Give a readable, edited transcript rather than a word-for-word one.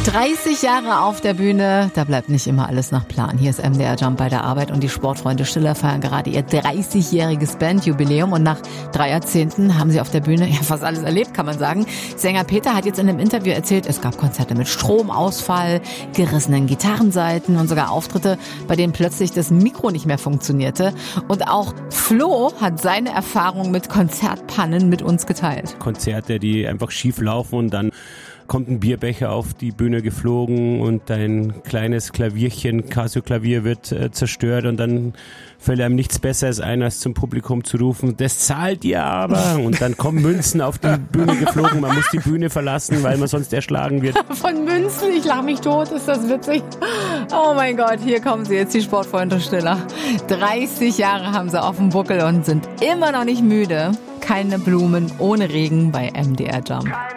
30 Jahre auf der Bühne, da bleibt nicht immer alles nach Plan. Hier ist MDR Jump bei der Arbeit und die Sportfreunde Stiller feiern gerade ihr 30-jähriges Bandjubiläum und nach 3 Jahrzehnten haben sie auf der Bühne ja fast alles erlebt, kann man sagen. Sänger Peter hat jetzt in einem Interview erzählt, es gab Konzerte mit Stromausfall, gerissenen Gitarrensaiten und sogar Auftritte, bei denen plötzlich das Mikro nicht mehr funktionierte. Und auch Flo hat seine Erfahrung mit Konzertpannen mit uns geteilt. Konzerte, die einfach schief laufen und dann kommt ein Bierbecher auf die Bühne geflogen und dein kleines Klavierchen, Casio-Klavier wird zerstört und dann fällt einem nichts Besseres ein, als zum Publikum zu rufen, das zahlt ihr aber. Und dann kommen Münzen auf die Bühne geflogen, man muss die Bühne verlassen, weil man sonst erschlagen wird. Von Münzen, ich lache mich tot, ist das witzig. Oh mein Gott, hier kommen sie jetzt, die Sportfreunde Stiller. 30 Jahre haben sie auf dem Buckel und sind immer noch nicht müde. Keine Blumen ohne Regen bei MDR Jump.